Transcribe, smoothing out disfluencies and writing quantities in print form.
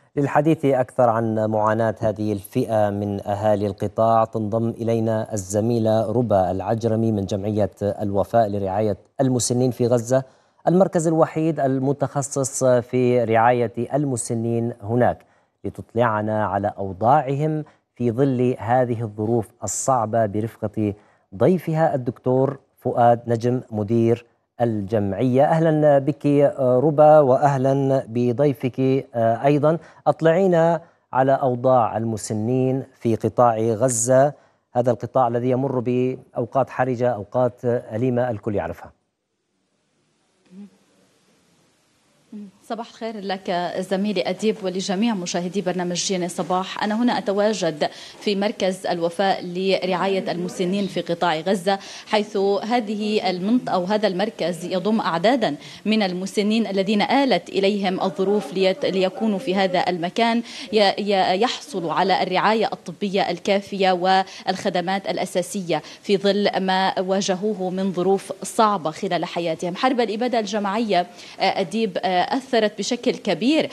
للحديث أكثر عن معاناة هذه الفئة من أهالي القطاع تنضم إلينا الزميلة ربى العجرمي من جمعية الوفاء لرعاية المسنين في غزة، المركز الوحيد المتخصص في رعاية المسنين هناك، لتطلعنا على أوضاعهم في ظل هذه الظروف الصعبة برفقة ضيفها الدكتور فؤاد نجم مدير الجمعية. أهلا بك ربى، وأهلا بضيفك أيضا. أطلعينا على أوضاع المسنين في قطاع غزة، هذا القطاع الذي يمر بأوقات حرجة، أوقات أليمة الكل يعرفها. صباح الخير لك زميلي أديب ولجميع مشاهدي برنامج جيني صباح. أنا هنا أتواجد في مركز الوفاء لرعاية المسنين في قطاع غزة، حيث هذه المنطقة أو هذا المركز يضم أعدادا من المسنين الذين آلت إليهم الظروف ليكونوا في هذا المكان، يحصلوا على الرعاية الطبية الكافية والخدمات الأساسية في ظل ما واجهوه من ظروف صعبة خلال حياتهم. حرب الإبادة الجماعية أديب أثرت بشكل كبير